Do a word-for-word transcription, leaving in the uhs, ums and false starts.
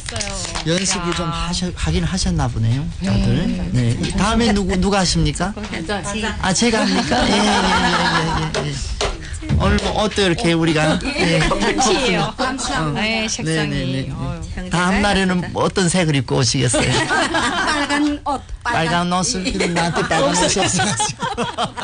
잘했어요. 연습을 야. 좀 하셔, 하긴 하셨나 보네요. 다들. 네. 다음에 누구 누가 하십니까? 아 제가 합니까? 예예예예 예, 예, 예. 오늘 뭐 어때 이렇게 우리가 예. 끝이에요. 감사합니다. 네, 색상이. 네네네. 어휴. 다음 날에는 어떤 색을 입고 오시겠어요? 빨간 옷, 빨간 옷을 그럼 나한테 빨간 옷이 없어가지고.